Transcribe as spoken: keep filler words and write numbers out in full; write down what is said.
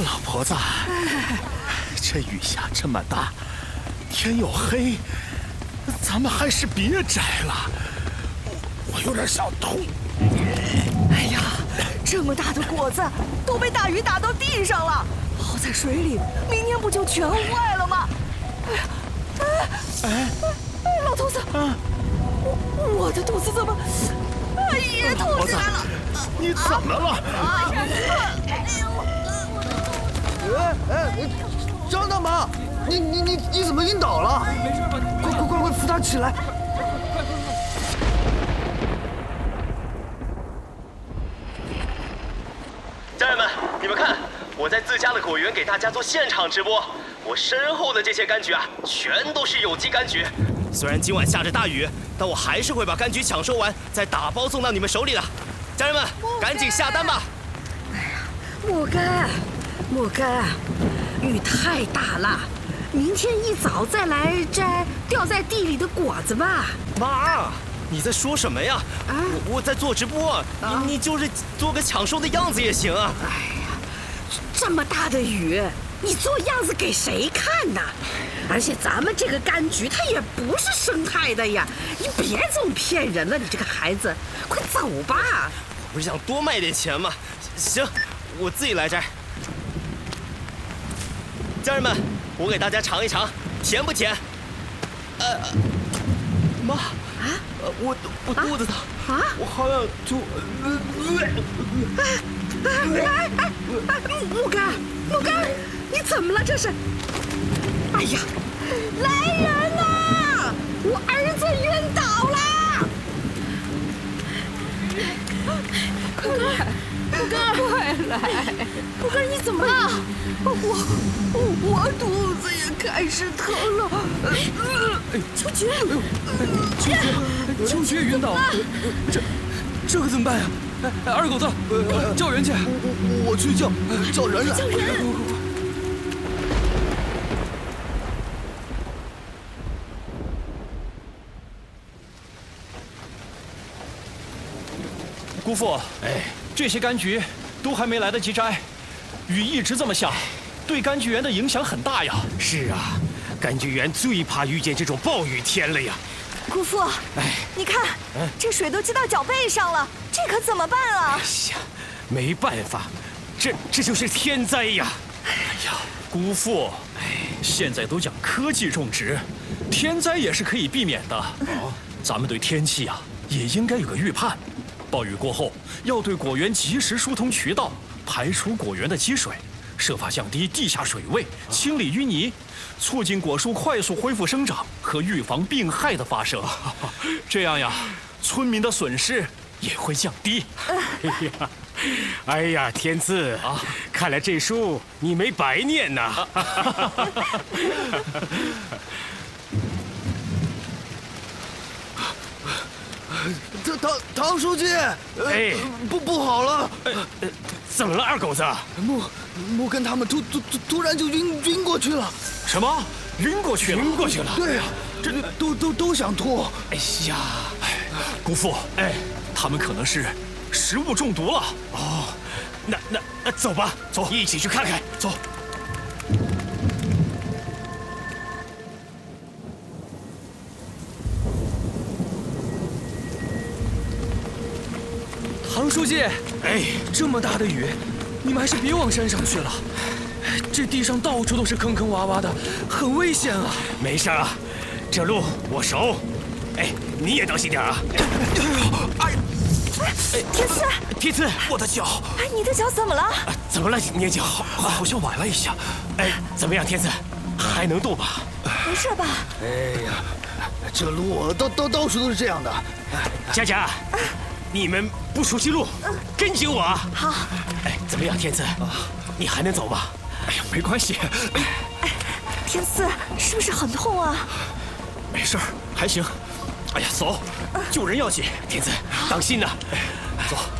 老婆子，这雨下这么大，天又黑，咱们还是别摘了。我有点想吐。 哎呀，这么大的果子都被大雨打到地上了，泡在水里，明天不就全坏了吗？哎呀，哎，哎，老头子，啊，我我的肚子怎么，哎，也痛起来了？ 你怎么了？ 哎呦，哎哎，张大妈，你你你你怎么晕倒了？ 没事吧？ 快快快快扶他起来！ 家人们，你们看，我在自家的果园给大家做现场直播。我身后的这些柑橘啊，全都是有机柑橘。虽然今晚下着大雨，但我还是会把柑橘抢收完，再打包送到你们手里的。家人们，赶紧下单吧！ 哎呀，莫干，莫干，雨太大了，明天一早再来摘掉在地里的果子吧。 妈，你在说什么呀？啊、我我在做直播，啊、你你就是做个抢收的样子也行啊。 哎呀，这么大的雨，你做样子给谁看呢？而且咱们这个柑橘它也不是生态的呀，你别总骗人了，你这个孩子，快走吧。 我不是想多卖点钱吗？行，我自己来摘。家人们，我给大家尝一尝，甜不甜？呃，妈。啊！我我肚子疼啊！我好想吐。 哎哎哎哎！木干，木干，你怎么了？这是？哎呀，来人呐！我儿子晕倒了！木干，木干，快来！木干，你怎么了？我我我肚子也开始疼了。秋菊， 秋菊，秋菊也晕倒了，这这可怎么办呀？哎，二狗子，叫人去！ 我我去叫，叫人来！ 叫人！ 姑父，哎，这些柑橘都还没来得及摘，雨一直这么下，对柑橘园的影响很大呀。 是啊，柑橘园最怕遇见这种暴雨天了呀。 姑父，哎，你看，嗯、这水都积到脚背上了，这可怎么办啊？ 哎呀，没办法，这这就是天灾呀！ 哎呀，姑父，哎，现在都讲科技种植，天灾也是可以避免的。哦，咱们对天气呀、啊、也应该有个预判。暴雨过后，要对果园及时疏通渠道，排除果园的积水，设法降低地下水位，清理淤泥，促进果树快速恢复生长和预防病害的发生。这样呀，村民的损失也会降低。 哎呀，哎呀，天赐啊，看来这书你没白念呐。 唐唐唐书记，哎，不不好了！ 呃，怎么了，二狗子？ 木木根他们突突突突然就晕晕过去了。 什么？晕过去了？ 晕过去了？ 对呀，这都都都想吐。 哎呀， 姑父，哎，他们可能是食物中毒了。 哦，那那那走吧，走，一起去看看。 走。 唐书记，哎，这么大的雨，你们还是别往山上去了。这地上到处都是坑坑洼洼的，很危险啊。 没事啊，这路我熟。哎，你也当心点啊！ 哎，天赐， 天赐， 我的脚！ 哎，你的脚怎么了？ 啊、怎么了，捏脚？ 好，好像崴了一下。 哎，怎么样，天赐？还能动吧？ 没事吧？ 哎呀，这路到到到处都是这样的。 佳佳。哎你们不熟悉路，跟紧我啊！ 好。 哎，怎么样，天赐？你还能走吗？ 哎呀，没关系。 哎，天赐，是不是很痛啊？ 没事儿，还行。哎呀，走，救人要紧。 天赐，当心呐！ 走。